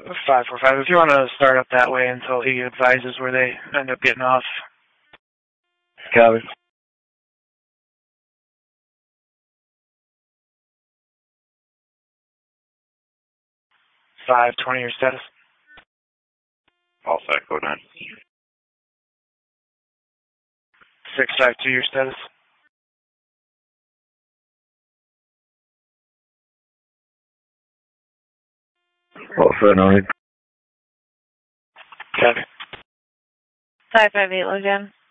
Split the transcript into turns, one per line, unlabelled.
545. If you want to start up that way until he advises where they end up getting off.
Copy.
520, your status.
All set, code 9.
652, your status.
All set, on it.
Copy.
558, Logan.